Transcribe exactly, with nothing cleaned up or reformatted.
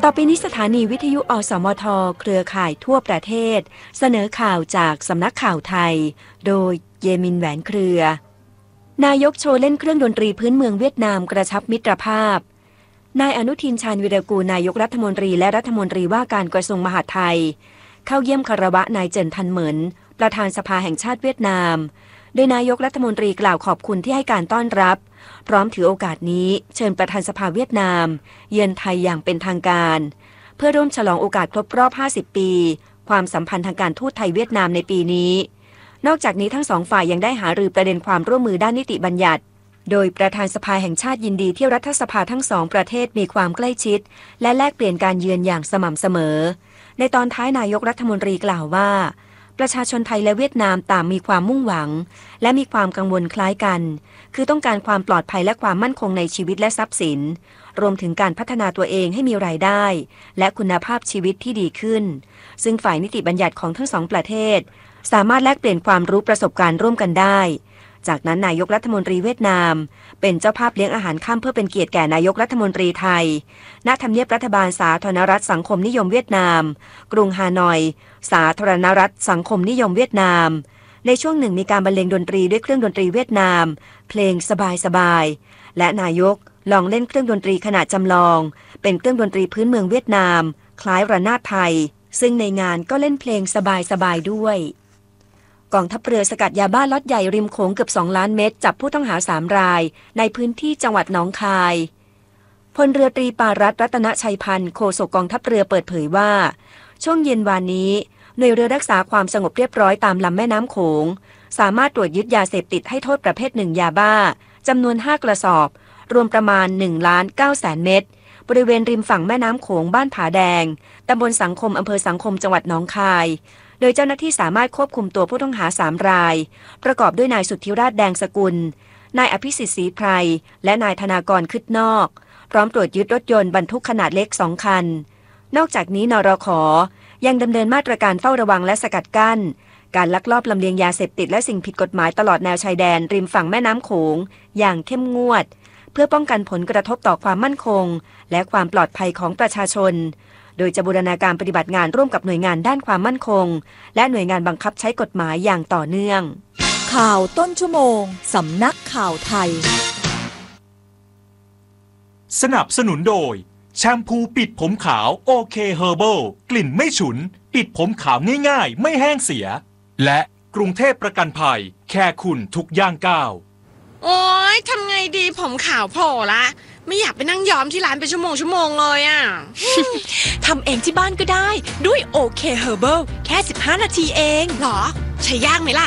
ต่อไปนี้สถานีวิทยุอสมทเครือข่ายทั่วประเทศเสนอข่าวจากสำนักข่าวไทยโดยเยมินแหวนเครือนายกโชว์เล่นเครื่องดนตรีพื้นเมืองเวียดนามกระชับมิตรภาพนายอนุทินชาญวิรากูลนายกรัฐมนตรีและรัฐมนตรีว่าการกระทรวงมหาดไทยเข้าเยี่ยมคารวะนายเจินทันเหมินประธานสภาแห่งชาติเวียดนามโดยนายกรัฐมนตรีกล่าวขอบคุณที่ให้การต้อนรับพร้อมถือโอกาสนี้เชิญประธานสภาเวียดนามเยือนไทยอย่างเป็นทางการเพื่อร่วมฉลองโอกาสครบรอบห้าสิบปีความสัมพันธ์ทางการทูตไทยเวียดนามในปีนี้นอกจากนี้ทั้งสองฝ่ายยังได้หารือประเด็นความร่วมมือด้านนิติบัญญัติโดยประธานสภาแห่งชาติยินดีที่รัฐสภาทั้งสองประเทศมีความใกล้ชิดและแลกเปลี่ยนการเยือนอย่างสม่ำเสมอในตอนท้ายนายกรัฐมนตรีกล่าวว่าประชาชนไทยและเวียดนามต่างมีความมุ่งหวังและมีความกังวลคล้ายกันคือต้องการความปลอดภัยและความมั่นคงในชีวิตและทรัพย์สินรวมถึงการพัฒนาตัวเองให้มีรายได้และคุณภาพชีวิตที่ดีขึ้นซึ่งฝ่ายนิติบัญญัติของทั้งสองประเทศสามารถแลกเปลี่ยนความรู้ประสบการณ์ร่วมกันได้จากนั้นนายกรัฐมนตรีเวียดนามเป็นเจ้าภาพเลี้ยงอาหารค่ำเพื่อเป็นเกียรติแก่นายกรัฐมนตรีไทยณทำเนียบรัฐบาลสาธารณรัฐสังคมนิยมเวียดนามกรุงฮานอยสาธารณรัฐสังคมนิยมเวียดนามในช่วงหนึ่งมีการบรรเลงดนตรีด้วยเครื่องดนตรีเวียดนามเพลงสบายๆและนายกลองเล่นเครื่องดนตรีขณะจำลองเป็นเครื่องดนตรีพื้นเมืองเวียดนามคล้ายระนาดไทยซึ่งในงานก็เล่นเพลงสบายๆด้วยกองทัพเรือสกัดยาบ้าล็อตใหญ่ริมโขงเกือบสองล้านเม็ดจับผู้ต้องหาสามรายในพื้นที่จังหวัดหนองคายพลเรือตรีปารัตน์รัตนชัยพันธ์โฆษกกองทัพเรือเปิดเผยว่าช่วงเย็นวานนี้หน่วยเรือรักษาความสงบเรียบร้อยตามลำแม่น้ำโขงสามารถตรวจยึดยาเสพติดให้โทษประเภทหนึ่งยาบ้าจำนวนห้ากระสอบรวมประมาณหนึ่งล้านเก้าแสนเม็ดบริเวณริมฝั่งแม่น้ำโขงบ้านผาแดงตำบลสังคมอำเภอสังคมจังหวัดหนองคายโดยเจ้าหน้าที่สามารถควบคุมตัวผู้ต้องหาสามรายประกอบด้วยนายสุทธิราชแดงสกุลนายอภิสิทธิ์ศรีไพรและนายธนากรคึดนอกพร้อมตรวจยึดรถยนต์บรรทุกขนาดเล็กสองคันนอกจากนี้นรข.ยังดำเนินมาตรการเฝ้าระวังและสกัดกั้นการลักลอบลำเลียงยาเสพติดและสิ่งผิดกฎหมายตลอดแนวชายแดนริมฝั่งแม่น้ำโขงอย่างเข้มงวดเพื่อป้องกันผลกระทบต่อความมั่นคงและความปลอดภัยของประชาชนโดยจะบูรณาการปฏิบัติงานร่วมกับหน่วยงานด้านความมั่นคงและหน่วยงานบังคับใช้กฎหมายอย่างต่อเนื่องข่าวต้นชั่วโมงสำนักข่าวไทยสนับสนุนโดยแชมพูปิดผมขาวโอเคเฮอร์เบิลกลิ่นไม่ฉุนปิดผมขาวง่ายๆไม่แห้งเสียและกรุงเทพประกันภัยแค่คุณทุกย่างก้าวโอ๊ยทำไงดีผมขาวโผล่ละไม่อยากไปนั่งย้อมที่ร้านเป็นชั่วโมงชั่วโมงเลยอ่ะทำเองที่บ้านก็ได้ด้วยโอเคเฮอร์เบิลแค่สิบห้านาทีเองหรอใช้ยากไหมล่ะ